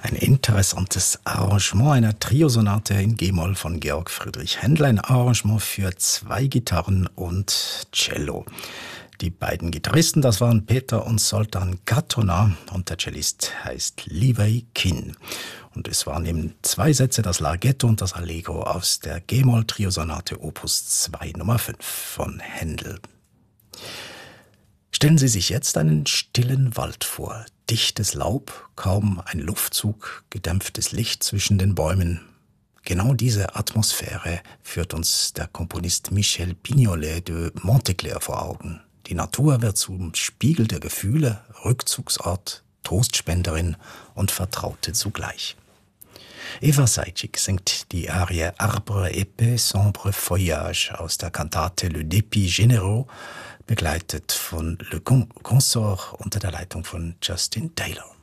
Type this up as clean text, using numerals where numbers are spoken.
Ein interessantes Arrangement einer Triosonate in G-Moll von Georg Friedrich Händel, ein Arrangement für 2 Gitarren und Cello. Die beiden Gitarristen, das waren Peter und Zoltán Katona und der Cellist heißt Livej Kinn. Und es waren eben 2 Sätze, das Larghetto und das Allegro aus der G-Moll-Triosonate Opus 2 Nummer 5 von Händel. Stellen Sie sich jetzt einen stillen Wald vor. Dichtes Laub, kaum ein Luftzug, gedämpftes Licht zwischen den Bäumen. Genau diese Atmosphäre führt uns der Komponist Michel Pignolet de Monteclair vor Augen. Die Natur wird zum Spiegel der Gefühle, Rückzugsort, Trostspenderin und Vertraute zugleich. Eva Seijic singt die Arie Arbre épais sombre feuillage aus der Kantate Le Dépit généreux, begleitet von Le Consort unter der Leitung von Justin Taylor.